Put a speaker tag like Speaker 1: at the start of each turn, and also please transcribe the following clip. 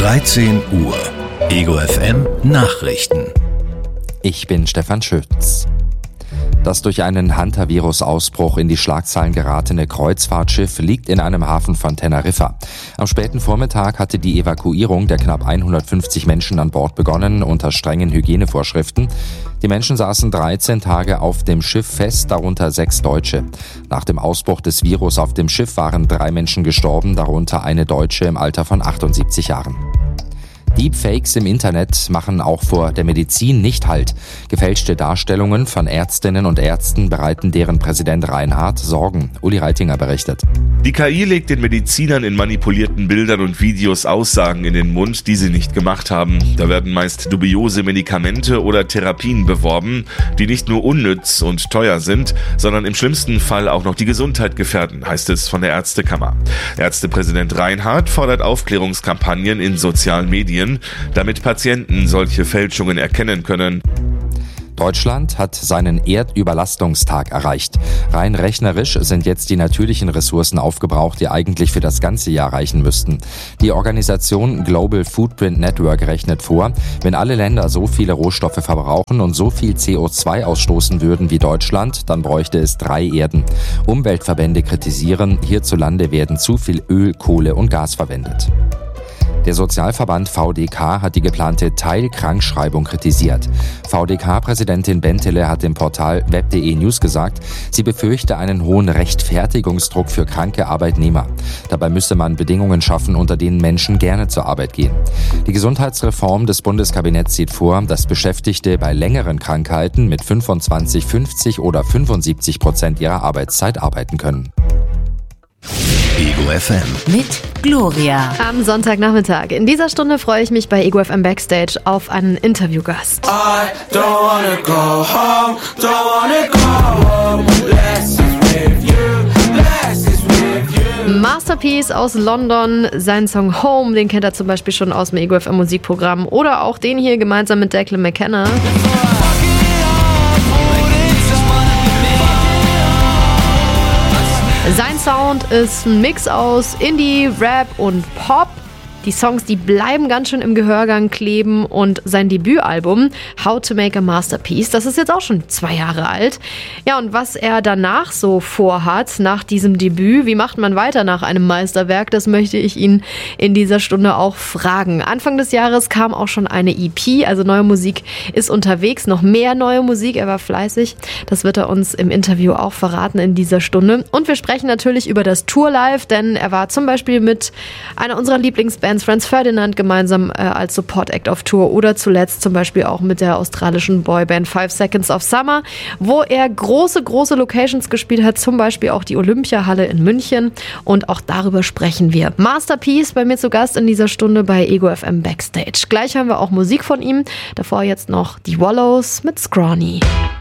Speaker 1: 13 Uhr. Ego FM Nachrichten.
Speaker 2: Ich bin Stefan Schütz. Das durch einen Hantavirus-Ausbruch in die Schlagzeilen geratene Kreuzfahrtschiff liegt in einem Hafen von Teneriffa. Am späten Vormittag hatte die Evakuierung der knapp 150 Menschen an Bord begonnen, unter strengen Hygienevorschriften. Die Menschen saßen 13 Tage auf dem Schiff fest, darunter 6 Deutsche. Nach dem Ausbruch des Virus auf dem Schiff waren 3 Menschen gestorben, darunter eine Deutsche im Alter von 78 Jahren. Deepfakes im Internet machen auch vor der Medizin nicht Halt. Gefälschte Darstellungen von Ärztinnen und Ärzten bereiten deren Präsident Reinhardt Sorgen. Uli Reitinger berichtet.
Speaker 3: Die KI legt den Medizinern in manipulierten Bildern und Videos Aussagen in den Mund, die sie nicht gemacht haben. Da werden meist dubiose Medikamente oder Therapien beworben, die nicht nur unnütz und teuer sind, sondern im schlimmsten Fall auch noch die Gesundheit gefährden, heißt es von der Ärztekammer. Ärztepräsident Reinhardt fordert Aufklärungskampagnen in sozialen Medien, damit Patienten solche Fälschungen erkennen können.
Speaker 2: Deutschland hat seinen Erdüberlastungstag erreicht. Rein rechnerisch sind jetzt die natürlichen Ressourcen aufgebraucht, die eigentlich für das ganze Jahr reichen müssten. Die Organisation Global Footprint Network rechnet vor, wenn alle Länder so viele Rohstoffe verbrauchen und so viel CO2 ausstoßen würden wie Deutschland, dann bräuchte es 3 Erden. Umweltverbände kritisieren, hierzulande werden zu viel Öl, Kohle und Gas verwendet. Der Sozialverband VDK hat die geplante Teilkrankschreibung kritisiert. VDK-Präsidentin Bentele hat dem Portal web.de News gesagt, sie befürchte einen hohen Rechtfertigungsdruck für kranke Arbeitnehmer. Dabei müsse man Bedingungen schaffen, unter denen Menschen gerne zur Arbeit gehen. Die Gesundheitsreform des Bundeskabinetts sieht vor, dass Beschäftigte bei längeren Krankheiten mit 25, 50 oder 75% ihrer Arbeitszeit arbeiten können.
Speaker 1: Ego FM.
Speaker 4: Mit Gloria.
Speaker 5: Am Sonntagnachmittag. In dieser Stunde freue ich mich bei Ego FM Backstage auf einen Interviewgast. Masterpiece aus London, seinen Song Home, den kennt er zum Beispiel schon aus dem Ego FM Musikprogramm oder auch den hier gemeinsam mit Declan McKenna. Sein Sound ist ein Mix aus Indie, Rap und Pop. Die Songs, die bleiben ganz schön im Gehörgang kleben und sein Debütalbum How to Make a Masterpiece, das ist jetzt auch schon 2 Jahre alt. Ja, und was er danach so vorhat, nach diesem Debüt, wie macht man weiter nach einem Meisterwerk, das möchte ich ihn in dieser Stunde auch fragen. Anfang des Jahres kam auch schon eine EP, also neue Musik ist unterwegs, noch mehr neue Musik, er war fleißig. Das wird er uns im Interview auch verraten in dieser Stunde. Und wir sprechen natürlich über das Tourlife, denn er war zum Beispiel mit einer unserer Lieblingsbands Franz Ferdinand gemeinsam als Support Act auf Tour oder zuletzt zum Beispiel auch mit der australischen Boyband 5 Seconds of Summer, wo er große Locations gespielt hat, zum Beispiel auch die Olympiahalle in München und auch darüber sprechen wir. Masterpiece bei mir zu Gast in dieser Stunde bei Ego FM Backstage. Gleich hören wir auch Musik von ihm, davor jetzt noch die Wallows mit Scrawny.